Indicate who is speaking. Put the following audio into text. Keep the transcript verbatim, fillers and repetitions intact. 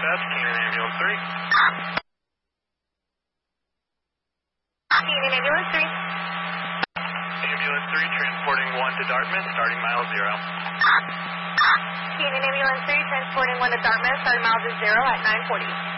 Speaker 1: test, Canaan Ambulance three.
Speaker 2: Canaan Ambulance three.
Speaker 1: Ambulance three, transporting one to Dartmouth, starting mile zero.
Speaker 2: Canaan Ambulance three, transporting one to Dartmouth, starting miles is zero at nine forty.